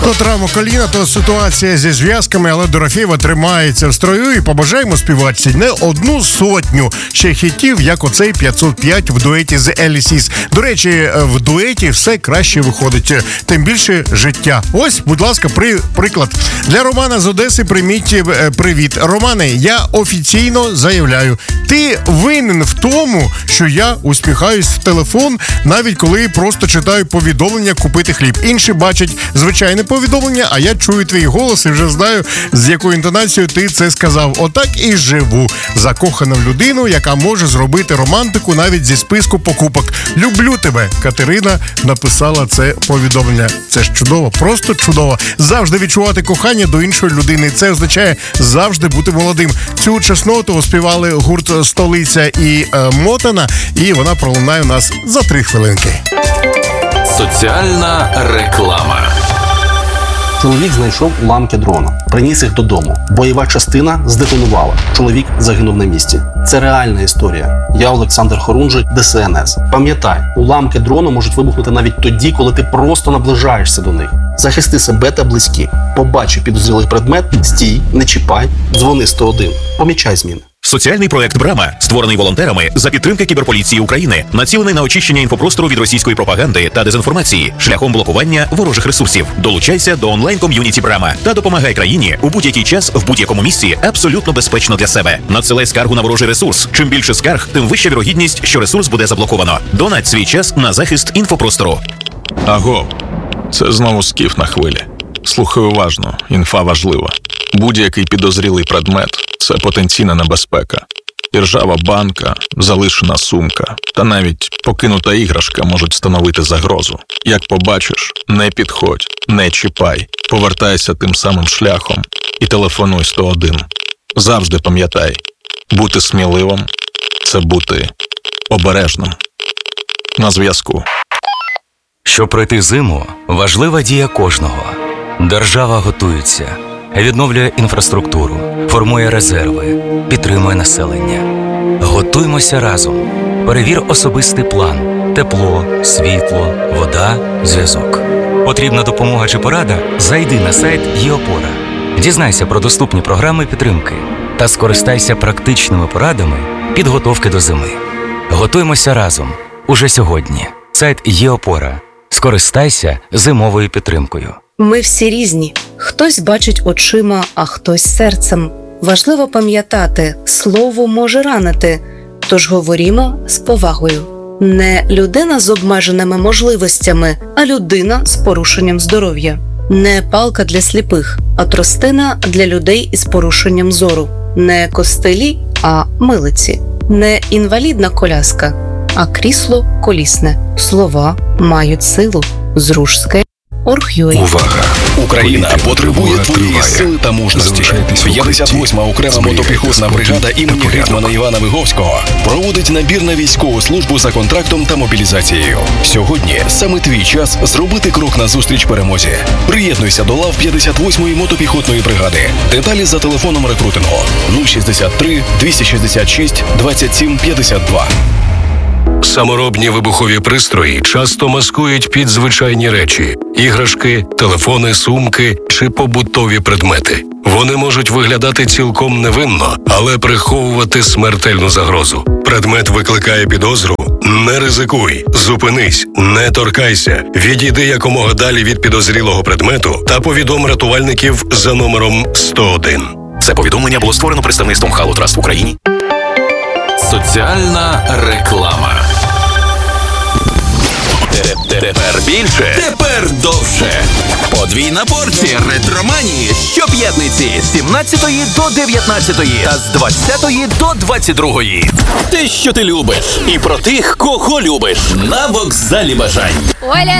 То травма коліна, то ситуація зі зв'язками, але Дорофєєва тримається в строю і побажаємо співачці не 100 ще хітів, як оцей 505 в дуеті з Елісіс. До речі, в дуеті все краще виходить, тим більше життя. Ось, будь ласка, приклад. Для Романа з Одеси прийміть привіт. Романе, я офіційно заявляю, ти винен в тому, що я усміхаюсь в телефон, навіть коли просто читаю повідомлення купити хліб. Інші бачать звичайне повідомлення, а я чую твій голос і вже знаю, з якою інтонацією ти це сказав. Отак і живу. Закохана в людину, яка може зробити романтику навіть зі списку покупок. Люблю тебе. Катерина написала це повідомлення. Це ж чудово, просто чудово. Завжди відчувати кохання до іншої людини. Це означає завжди бути молодим. Цю чесноту оспівали гурт «Столиця» і Мотана, і вона пролунає у нас за 3 хвилинки. Соціальна реклама. Чоловік знайшов уламки дрона, приніс їх додому. Бойова частина здетонувала. Чоловік загинув на місці. Це реальна історія. Я Олександр Хорунжий, ДСНС. Пам'ятай, уламки дрону можуть вибухнути навіть тоді, коли ти просто наближаєшся до них. Захисти себе та близьких. Побачив підозрілий предмет, стій, не чіпай, дзвони 101. Помічай зміни. Соціальний проект «Брама», створений волонтерами за підтримки Кіберполіції України, націлений на очищення інфопростору від російської пропаганди та дезінформації шляхом блокування ворожих ресурсів. Долучайся до онлайн-ком'юніті «Брама» та допомагай країні у будь-який час, в будь-якому місці, абсолютно безпечно для себе. Надсилай скаргу на ворожий ресурс. Чим більше скарг, тим вища вірогідність, що ресурс буде заблоковано. Донать свій час на захист інфопростору. Аго, це знову Скіф на хвилі. Слухай уважно, інфа важлива. Будь-який підозрілий предмет – це потенційна небезпека. Іржава банка, залишена сумка та навіть покинута іграшка можуть становити загрозу. Як побачиш, не підходь, не чіпай, повертайся тим самим шляхом і телефонуй 101. Завжди пам'ятай, бути сміливим – це бути обережним. На зв'язку. Щоб пройти зиму, важлива дія кожного. Держава готується, відновлює інфраструктуру, формує резерви, підтримує населення. Готуймося разом. Перевір особистий план. Тепло, світло, вода, зв'язок. Потрібна допомога чи порада? Зайди на сайт ЄОПОРА. Дізнайся про доступні програми підтримки та скористайся практичними порадами підготовки до зими. Готуймося разом. Уже сьогодні. Сайт ЄОПОРА. Скористайся зимовою підтримкою. Ми всі різні. Хтось бачить очима, а хтось серцем. Важливо пам'ятати, слово може ранити, тож говорімо з повагою. Не людина з обмеженими можливостями, а людина з порушенням здоров'я. Не палка для сліпих, а тростина для людей із порушенням зору. Не костелі, а милиці. Не інвалідна коляска, а крісло колісне. Слова мають силу. Зружське. Увага! Україна потребує твоєї сили та мужності. 58-ма окрема мотопіхотна бригада імені гетьмана Івана Виговського проводить набір на військову службу за контрактом та мобілізацією. Сьогодні саме твій час зробити крок назустріч перемозі. Приєднуйся до лав 58-ї мотопіхотної бригади. Деталі за телефоном рекрутингу 063 266 27 52. Саморобні вибухові пристрої часто маскують під звичайні речі – іграшки, телефони, сумки чи побутові предмети. Вони можуть виглядати цілком невинно, але приховувати смертельну загрозу. Предмет викликає підозру – не ризикуй, зупинись, не торкайся, відійди якомога далі від підозрілого предмету та повідом рятувальників за номером 101. Це повідомлення було створено представництвом Halo Trust в Україні. Соціальна реклама. Тепер більше. Тепер довше. Подвійна порція ретроманії щоп'ятниці з 17 до 19 та з 20 до 22. Те, що ти любиш. І про тих, кого любиш. На вокзалі бажань. Оля